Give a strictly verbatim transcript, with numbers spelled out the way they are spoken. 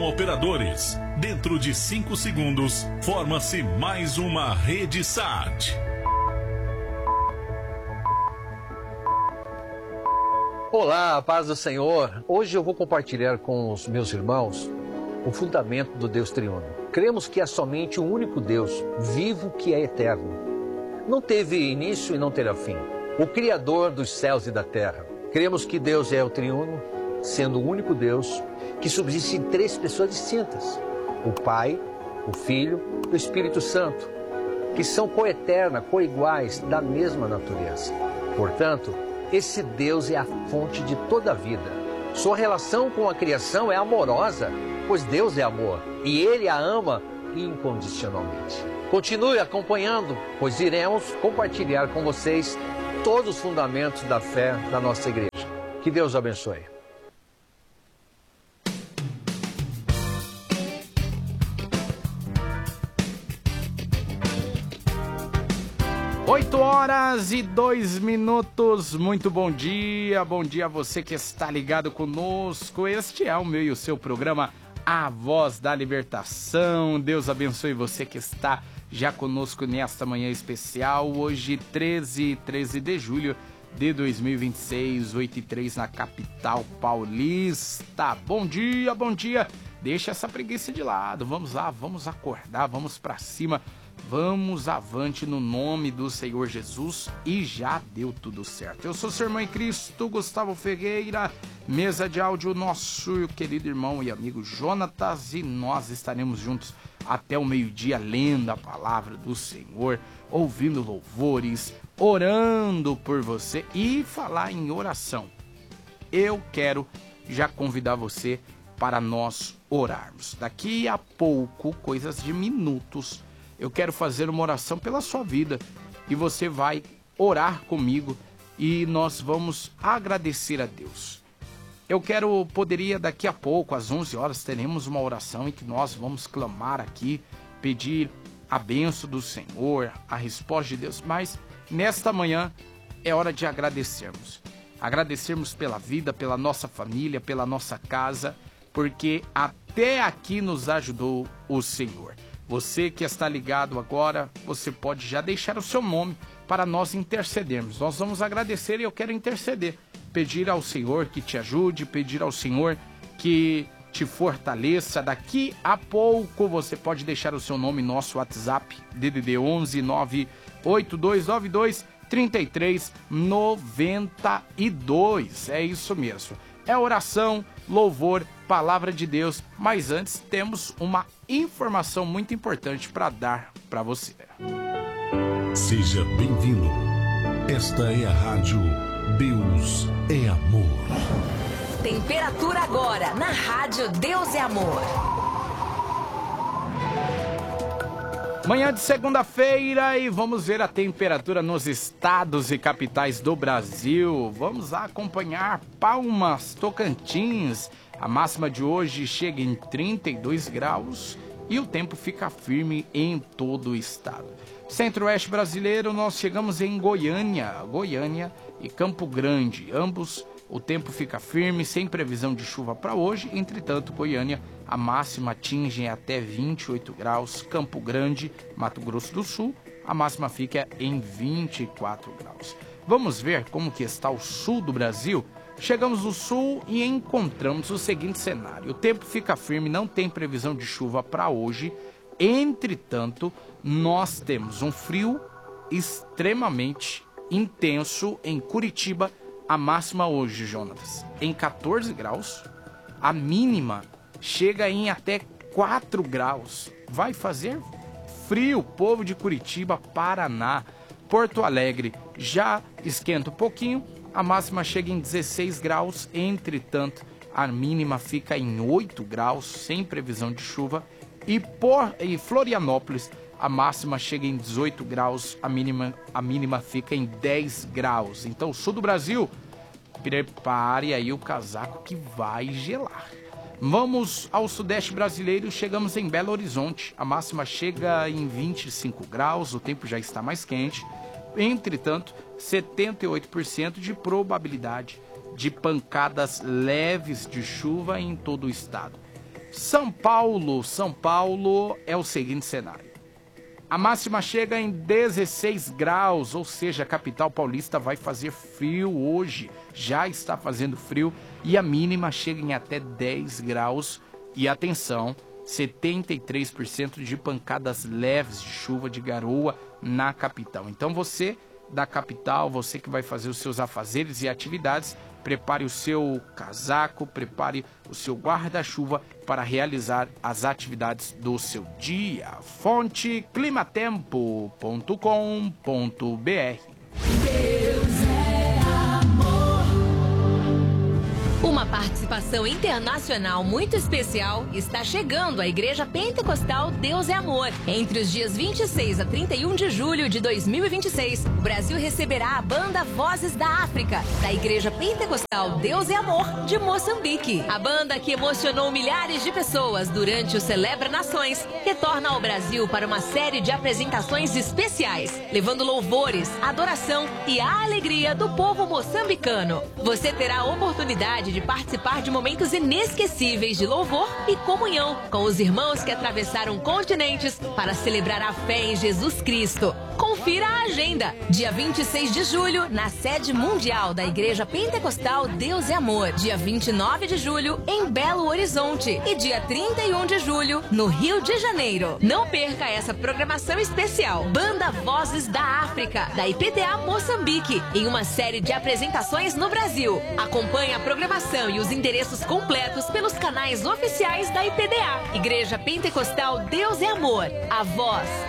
operadores. Dentro de cinco segundos, forma-se mais uma Rede Sat. Olá, paz do Senhor. Hoje eu vou compartilhar com os meus irmãos o fundamento do Deus triuno. Cremos que há somente um único Deus, vivo, que é eterno. Não teve início e não terá fim. O Criador dos céus e da terra. Cremos que Deus é o triuno, sendo o único Deus que subsiste em três pessoas distintas. O Pai, o Filho e o Espírito Santo, que são coeterna, coiguais, da mesma natureza. Portanto, esse Deus é a fonte de toda a vida. Sua relação com a criação é amorosa, pois Deus é amor e Ele a ama incondicionalmente. Continue acompanhando, pois iremos compartilhar com vocês todos os fundamentos da fé da nossa igreja. Que Deus abençoe. oito horas e dois minutos, muito bom dia, bom dia a você que está ligado conosco. Este é o meu e o seu programa A Voz da Libertação. Deus abençoe você que está já conosco nesta manhã especial, hoje treze, treze de julho de dois mil e vinte e seis, oito e três na capital paulista. Bom dia, bom dia, deixa essa preguiça de lado, vamos lá, vamos acordar, vamos pra cima. Vamos avante no nome do Senhor Jesus e já deu tudo certo. Eu sou seu irmão em Cristo, Gustavo Ferreira, mesa de áudio, nosso querido irmão e amigo Jonatas, e nós estaremos juntos até o meio-dia, lendo a palavra do Senhor, ouvindo louvores, orando por você. E falar em oração, eu quero já convidar você para nós orarmos. Daqui a pouco, coisas de minutos, eu quero fazer uma oração pela sua vida e você vai orar comigo e nós vamos agradecer a Deus. Eu quero, poderia daqui a pouco, às onze horas, teremos uma oração em que nós vamos clamar aqui, pedir a bênção do Senhor, a resposta de Deus, mas nesta manhã é hora de agradecermos. Agradecermos pela vida, pela nossa família, pela nossa casa, porque até aqui nos ajudou o Senhor. Você que está ligado agora, você pode já deixar o seu nome para nós intercedermos. Nós vamos agradecer e eu quero interceder. Pedir ao Senhor que te ajude, pedir ao Senhor que te fortaleça. Daqui a pouco você pode deixar o seu nome em nosso WhatsApp, D D D onze nove oito dois nove dois três três nove dois. É isso mesmo. É oração, louvor, palavra de Deus, mas antes temos uma informação muito importante para dar para você. Seja bem-vindo. Esta é a rádio Deus é Amor. Temperatura agora na rádio Deus é Amor. Manhã de segunda-feira e vamos ver a temperatura nos estados e capitais do Brasil. Vamos acompanhar Palmas, Tocantins. A máxima de hoje chega em trinta e dois graus e o tempo fica firme em todo o estado. Centro-Oeste brasileiro, nós chegamos em Goiânia, Goiânia e Campo Grande. Ambos, o tempo fica firme, sem previsão de chuva para hoje. Entretanto, Goiânia, a máxima atinge até vinte e oito graus. Campo Grande, Mato Grosso do Sul, a máxima fica em vinte e quatro graus. Vamos ver como que está o sul do Brasil? Chegamos no sul e encontramos o seguinte cenário. O tempo fica firme, não tem previsão de chuva para hoje. Entretanto, nós temos um frio extremamente intenso em Curitiba. A máxima hoje, Jonatas, em quatorze graus. A mínima chega em até quatro graus. Vai fazer frio, povo de Curitiba, Paraná. Porto Alegre já esquenta um pouquinho. A máxima chega em dezesseis graus, entretanto, a mínima fica em oito graus, sem previsão de chuva. E por e Florianópolis, a máxima chega em dezoito graus, a mínima, a mínima fica em dez graus. Então, o sul do Brasil, prepare aí o casaco que vai gelar. Vamos ao sudeste brasileiro, chegamos em Belo Horizonte. A máxima chega em vinte e cinco graus, o tempo já está mais quente. Entretanto, setenta e oito por cento de probabilidade de pancadas leves de chuva em todo o estado. São Paulo, São Paulo é o seguinte cenário. A máxima chega em dezesseis graus, ou seja, a capital paulista vai fazer frio hoje. Já está fazendo frio e a mínima chega em até dez graus. E atenção, setenta e três por cento de pancadas leves de chuva de garoa na capital. Então você da capital, você que vai fazer os seus afazeres e atividades, prepare o seu casaco, prepare o seu guarda-chuva para realizar as atividades do seu dia. Fonte climatempo ponto com ponto br. Uma participação internacional muito especial está chegando à Igreja Pentecostal Deus é Amor. Entre os dias vinte e seis a trinta e um de julho de dois mil e vinte e seis, o Brasil receberá a banda Vozes da África, da Igreja Pentecostal Deus é Amor de Moçambique. A banda que emocionou milhares de pessoas durante o Celebra Nações retorna ao Brasil para uma série de apresentações especiais, levando louvores, adoração e a alegria do povo moçambicano. Você terá a oportunidade de participar de momentos inesquecíveis de louvor e comunhão com os irmãos que atravessaram continentes para celebrar a fé em Jesus Cristo. Confira a agenda. Dia vinte e seis de julho, na sede mundial da Igreja Pentecostal Deus é Amor. Dia vinte e nove de julho, em Belo Horizonte. E dia trinta e um de julho, no Rio de Janeiro. Não perca essa programação especial. Banda Vozes da África, da I P D A Moçambique, em uma série de apresentações no Brasil. Acompanhe a programação e os endereços completos pelos canais oficiais da I P D A. Igreja Pentecostal Deus é Amor. A voz